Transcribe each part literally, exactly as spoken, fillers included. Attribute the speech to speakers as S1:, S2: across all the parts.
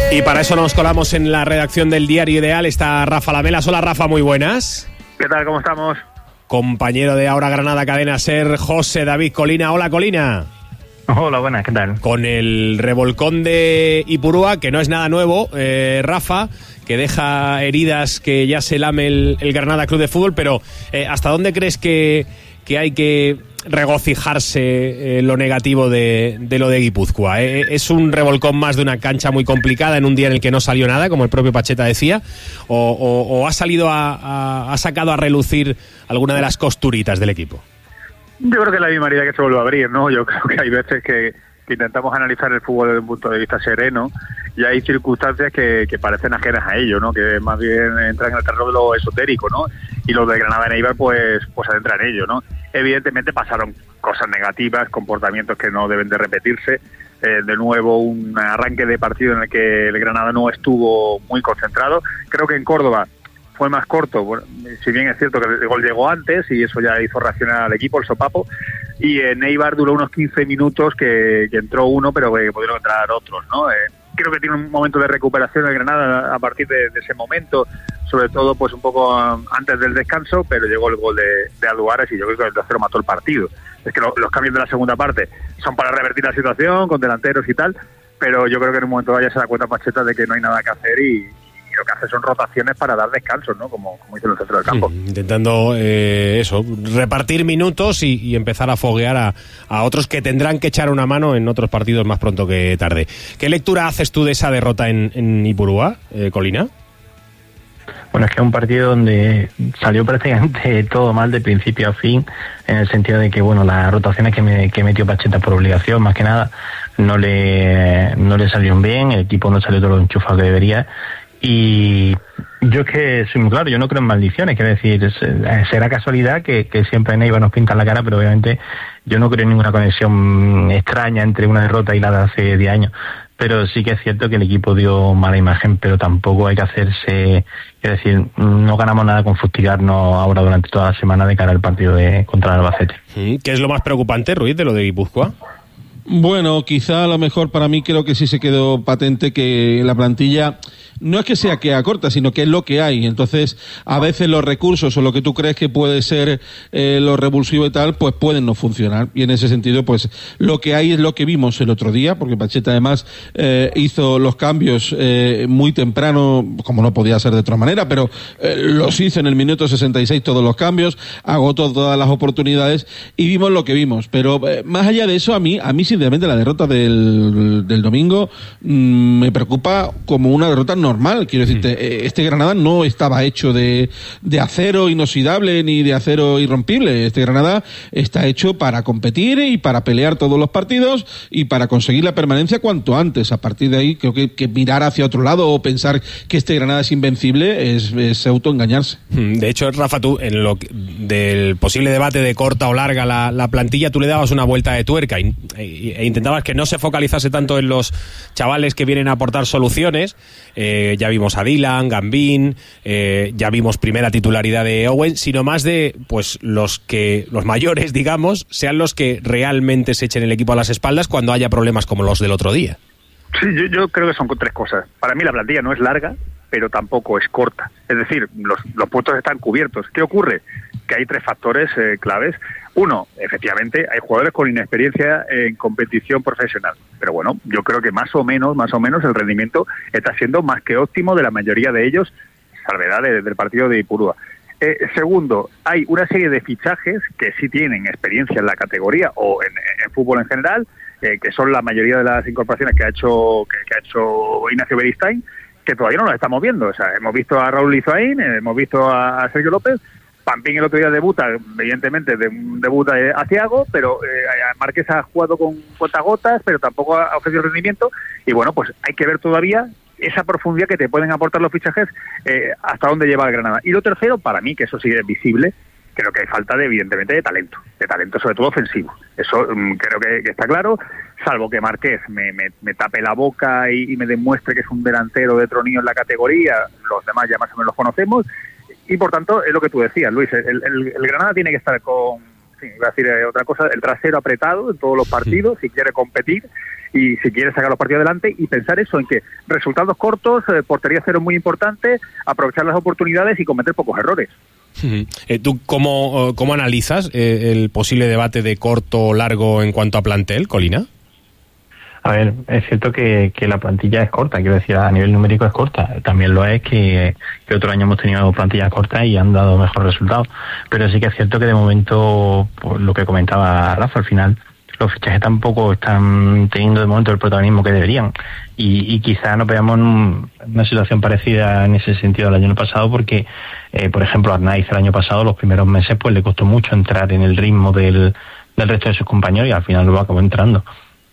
S1: Y para eso nos colamos en la redacción del Diario Ideal. Está Rafa Lamelas. Hola, Rafa, muy buenas.
S2: ¿Qué tal? ¿Cómo estamos?
S1: Compañero de Ahora Granada Cadena SER, José David Colina. Hola, Colina.
S3: Hola, buenas, ¿qué tal?
S1: Con el revolcón de Ipurúa, que no es nada nuevo, eh, Rafa, que deja heridas que ya se lame el, el Granada Club de Fútbol, pero eh, ¿hasta dónde crees que, que hay que regocijarse eh, lo negativo de, de lo de Guipúzcoa? Eh, ¿Es un revolcón más de una cancha muy complicada en un día en el que no salió nada, como el propio Pacheta decía, o, o, o ha salido a, a, ha sacado a relucir alguna de las costuritas del equipo?
S2: Yo creo que la misma herida que se vuelve a abrir, ¿no? Yo creo que hay veces que, que intentamos analizar el fútbol desde un punto de vista sereno y hay circunstancias que, que parecen ajenas a ello, ¿no? Que más bien entran en el terreno de lo esotérico, ¿no? Y los de Granada en Eibar, pues, pues adentran en ello, ¿no? Evidentemente pasaron cosas negativas, comportamientos que no deben de repetirse. Eh, de nuevo, un arranque de partido en el que el Granada no estuvo muy concentrado. Creo que en Córdoba fue más corto, bueno, si bien es cierto que el gol llegó antes y eso ya hizo reaccionar al equipo, el sopapo, y en Eibar duró unos quince minutos que, que entró uno, pero que pudieron entrar otros, ¿no? Eh, creo que tiene un momento de recuperación el Granada a partir de, de ese momento, sobre todo pues un poco um, antes del descanso, pero llegó el gol de, de Alduares y yo creo que el tercero mató el partido. Es que lo, los cambios de la segunda parte son para revertir la situación con delanteros y tal, pero yo creo que en un momento ya se da cuenta Pacheta de que no hay nada que hacer y lo que hace son rotaciones para dar descansos, ¿no? Como, como hizo en el centro del campo.
S1: Mm, intentando eh, eso, repartir minutos y, y empezar a foguear a, a otros que tendrán que echar una mano en otros partidos más pronto que tarde. ¿Qué lectura haces tú de esa derrota en, en Ipurúa, eh, Colina?
S3: Bueno, es que es un partido donde salió prácticamente todo mal de principio a fin, en el sentido de que, bueno, las rotaciones que, me, que metió Pacheta por obligación, más que nada, no le, no le salieron bien, el equipo no salió todo lo enchufado que debería. Y yo es que soy muy claro, yo no creo en maldiciones, quiero decir, será casualidad que, que siempre en Eibar nos pintan la cara, pero obviamente yo no creo en ninguna conexión extraña entre una derrota y la de hace diez años. Pero sí que es cierto que el equipo dio mala imagen, pero tampoco hay que hacerse, quiero decir, no ganamos nada con fustigarnos ahora durante toda la semana de cara al partido de contra el Albacete.
S1: ¿Qué es lo más preocupante, Ruiz, de lo de Guipúzcoa?
S4: Bueno, quizá a lo mejor para mí creo que sí se quedó patente que la plantilla no es que sea que acorta, sino que es lo que hay. Entonces, a veces los recursos o lo que tú crees que puede ser eh, lo revulsivo y tal, pues pueden no funcionar. Y en ese sentido, pues lo que hay es lo que vimos el otro día, porque Pacheta además eh, hizo los cambios eh, muy temprano, como no podía ser de otra manera, pero eh, los hizo en el minuto sesenta y seis todos los cambios, agotó todas las oportunidades y vimos lo que vimos. Pero eh, más allá de eso, a mí, a mí sinceramente la derrota del, del domingo mmm, me preocupa como una derrota normal. normal, quiero decirte, este Granada no estaba hecho de, de acero inoxidable ni de acero irrompible. Este Granada está hecho para competir y para pelear todos los partidos y para conseguir la permanencia cuanto antes. A partir de ahí, creo que, que mirar hacia otro lado o pensar que este Granada es invencible es, es autoengañarse. De
S1: hecho, Rafa, tú, en lo que, del posible debate de corta o larga la, la plantilla, tú le dabas una vuelta de tuerca e, e intentabas que no se focalizase tanto en los chavales que vienen a aportar soluciones. Eh, ya vimos a Dylan, Gambín, eh, ya vimos primera titularidad de Owen, sino más de pues los que los mayores, digamos, sean los que realmente se echen el equipo a las espaldas cuando haya problemas como los del otro día.
S2: Sí, yo, yo creo que son tres cosas. Para mí la plantilla no es larga, pero tampoco es corta. Es decir, los, los puestos están cubiertos. ¿Qué ocurre? Que hay tres factores eh, claves. Uno, efectivamente, hay jugadores con inexperiencia en competición profesional. Pero bueno, yo creo que más o menos, más o menos el rendimiento está siendo más que óptimo de la mayoría de ellos, salvedad de, del partido de Ipurúa. Eh, segundo, hay una serie de fichajes que sí tienen experiencia en la categoría o en, en fútbol en general, eh, que son la mayoría de las incorporaciones que ha hecho que, que ha hecho Ignacio Beristain, que todavía no las estamos viendo. O sea, hemos visto a Raúl Lizoaín, eh, hemos visto a, a Sergio López. Pampín el otro día debuta, evidentemente de, debuta a Thiago, pero eh, Márquez ha jugado con cuentagotas, pero tampoco ha ofrecido rendimiento. Y bueno, pues hay que ver todavía esa profundidad que te pueden aportar los fichajes, eh, hasta dónde lleva el Granada. Y lo tercero, para mí, que eso sí es visible, creo que hay falta de, evidentemente, de talento, de talento sobre todo ofensivo. Eso um, creo que, que está claro, salvo que Márquez me, me, me tape la boca y, y me demuestre que es un delantero de tronío en la categoría. Los demás ya más o menos los conocemos. Y por tanto, es lo que tú decías, Luis, el, el, el Granada tiene que estar con, sí, iba a decir eh, otra cosa, el trasero apretado en todos los partidos, sí. si quiere competir y si quiere sacar los partidos adelante, y pensar eso, en que resultados cortos, eh, portería cero muy importante, aprovechar las oportunidades y cometer pocos errores.
S1: Eh, ¿Tú cómo, cómo analizas eh, el posible debate de corto o largo en cuanto a plantel, Colina?
S3: A ver, es cierto que, que la plantilla es corta, quiero decir, a nivel numérico es corta. También lo es que, que otro año hemos tenido plantillas cortas y han dado mejores resultados. Pero sí que es cierto que de momento, pues, lo que comentaba Rafa, al final, los fichajes tampoco están teniendo de momento el protagonismo que deberían. Y, y quizás nos veamos en una situación parecida en ese sentido al año pasado, porque, eh, por ejemplo, Arnaiz el año pasado, los primeros meses, pues le costó mucho entrar en el ritmo del, del resto de sus compañeros y al final lo acabó entrando.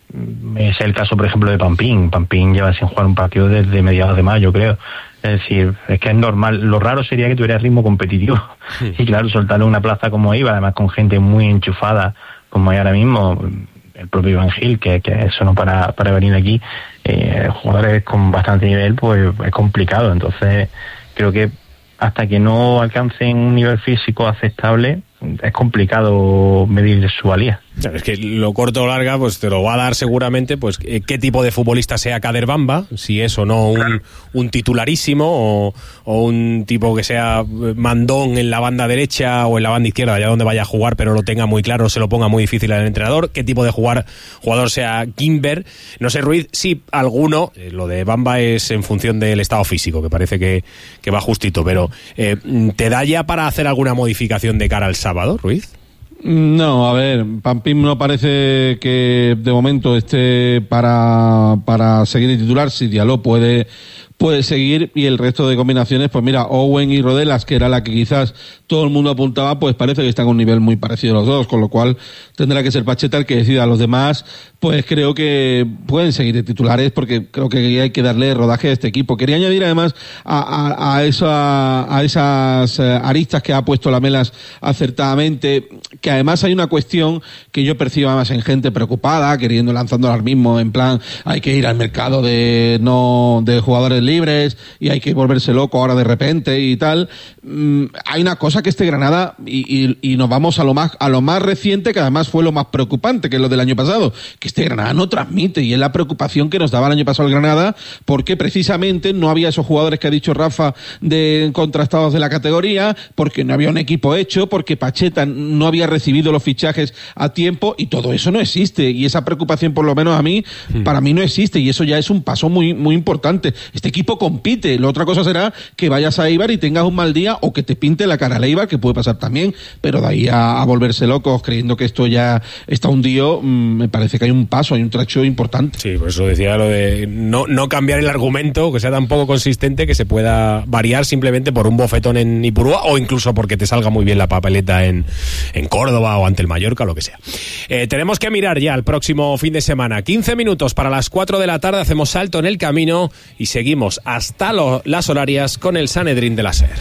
S3: Es el caso, por ejemplo, de Pampín. Pampín lleva sin jugar un partido desde mediados de mayo, creo. Es decir, es que es normal. Lo raro sería que tuviera ritmo competitivo. Sí. Y claro, soltarle una plaza como iba, además con gente muy enchufada, como hay ahora mismo, el propio Iván Gil, que, que eso no para, para venir aquí, eh, jugadores con bastante nivel, pues es complicado. Entonces, creo que hasta que no alcancen un nivel físico aceptable, es complicado medir su valía.
S1: Es que lo corto o larga, pues te lo va a dar seguramente, pues qué tipo de futbolista sea Kader Bamba, si es o no un, un titularísimo o, o un tipo que sea mandón en la banda derecha o en la banda izquierda, allá donde vaya a jugar, pero lo tenga muy claro, se lo ponga muy difícil al entrenador, qué tipo de jugar, jugador sea Kimber, no sé, Ruiz, sí, alguno, eh, lo de Bamba es en función del estado físico, que parece que, que va justito, pero eh, ¿te da ya para hacer alguna modificación de cara al sábado, Ruiz?
S4: No, a ver, Pampín no parece que de momento esté para, para seguir de titular. Si Diallo puede, puede seguir, y el resto de combinaciones, pues mira, Owen y Rodelas, que era la que quizás todo el mundo apuntaba, pues parece que están a un nivel muy parecido los dos, con lo cual tendrá que ser Pacheta el que decida. A los demás, pues creo que pueden seguir de titulares, porque creo que hay que darle rodaje a este equipo. Quería añadir además a, a, a, esa, a esas aristas que ha puesto Lamelas acertadamente, que además hay una cuestión que yo percibo más en gente preocupada, queriendo lanzando alarmismo, en plan, hay que ir al mercado de no de jugadores libres y hay que volverse loco ahora de repente y tal. Mm, hay una cosa que este Granada, y, y, y nos vamos a lo más a lo más reciente, que además fue lo más preocupante, que es lo del año pasado, que este Granada no transmite, y es la preocupación que nos daba el año pasado el Granada, porque precisamente no había esos jugadores que ha dicho Rafa de contrastados de la categoría, porque no había un equipo hecho, porque Pacheta no había recibido los fichajes a tiempo, y todo eso no existe, y esa preocupación, por lo menos a mí, sí. para mí no existe, y eso ya es un paso muy muy importante. Este equipo compite, la otra cosa será que vayas a Eibar y tengas un mal día, o que te pinte la cara a Eibar, que puede pasar también, pero de ahí a, a volverse locos creyendo que esto ya está hundido, mmm, me parece que hay un paso, hay un trecho importante.
S1: Sí, por eso decía lo de no, no cambiar el argumento, que sea tan poco consistente, que se pueda variar simplemente por un bofetón en Ipurúa, o incluso porque te salga muy bien la papeleta en, en Córdoba o ante el Mallorca, lo que sea. Eh, tenemos que mirar ya el próximo fin de semana. quince minutos para las cuatro de la tarde, hacemos salto en el camino y seguimos hasta lo, las horarias con el Sanedrín de la SER.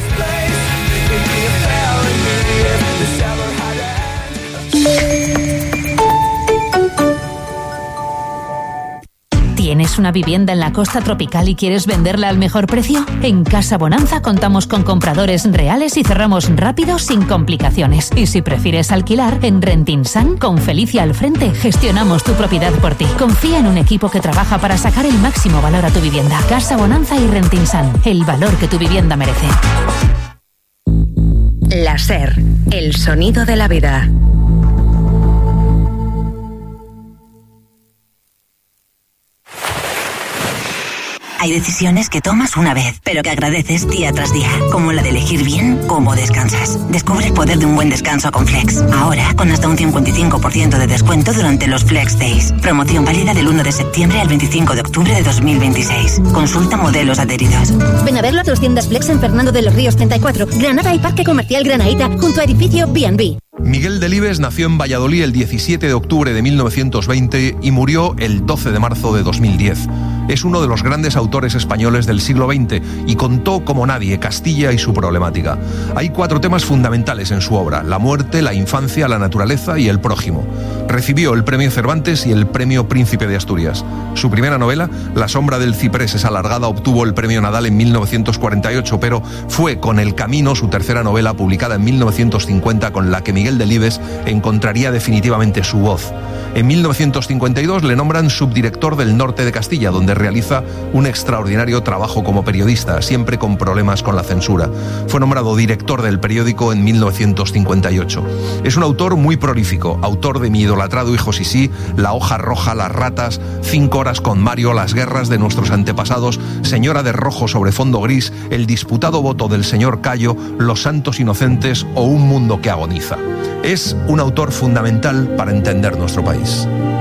S5: ¿Tienes una vivienda en la costa tropical y quieres venderla al mejor precio? En Casa Bonanza contamos con compradores reales y cerramos rápido sin complicaciones. Y si prefieres alquilar, en Rentinsan, con Felicia al frente, gestionamos tu propiedad por ti. Confía en un equipo que trabaja para sacar el máximo valor a tu vivienda. Casa Bonanza y Rentinsan, el valor que tu vivienda merece.
S6: La SER, el sonido de la vida.
S7: Hay decisiones que tomas una vez, pero que agradeces día tras día, como la de elegir bien cómo descansas. Descubre el poder de un buen descanso con Flex. Ahora, con hasta un cincuenta y cinco por ciento de descuento durante los Flex Days. Promoción válida del uno de septiembre al veinticinco de octubre de dos mil veintiséis. Consulta modelos adheridos.
S8: Ven a verlo a tus tiendas Flex en Fernando de los Ríos treinta y cuatro, Granada y Parque Comercial Granaíta, junto a edificio B and B.
S9: Miguel Delibes nació en Valladolid el diecisiete de octubre de mil novecientos veinte y murió el doce de marzo de dos mil diez. Es uno de los grandes autores españoles del siglo veinte y contó como nadie Castilla y su problemática. Hay cuatro temas fundamentales en su obra: la muerte, la infancia, la naturaleza y el prójimo. Recibió el premio Cervantes y el premio Príncipe de Asturias. Su primera novela, La sombra del ciprés es alargada, obtuvo el premio Nadal en mil novecientos cuarenta y ocho, pero fue con El camino, su tercera novela, publicada en mil novecientos cincuenta, con la que Miguel Delibes encontraría definitivamente su voz. En mil novecientos cincuenta y dos le nombran subdirector del Norte de Castilla, donde realiza un extraordinario trabajo como periodista, siempre con problemas con la censura. Fue nombrado director del periódico en mil novecientos cincuenta y ocho. Es un autor muy prolífico, autor de Mi idolatrado hijo Sisí, La hoja roja, Las ratas, Cinco horas con Mario, Las guerras de nuestros antepasados, Señora de rojo sobre fondo gris, El disputado voto del señor Cayo, Los santos inocentes o Un mundo que agoniza. Es un autor fundamental para entender nuestro país.